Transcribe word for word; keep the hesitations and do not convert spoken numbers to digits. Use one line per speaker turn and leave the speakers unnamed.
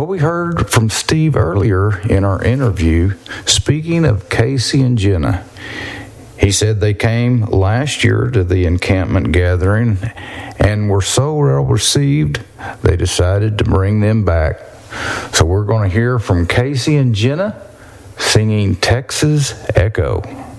we heard from Steve earlier in our interview, speaking of Casey and Jenna. He said they came last year to the encampment gathering and were so well received, they decided to bring them back. So we're going to hear from Casey and Jenna singing Texas Echo.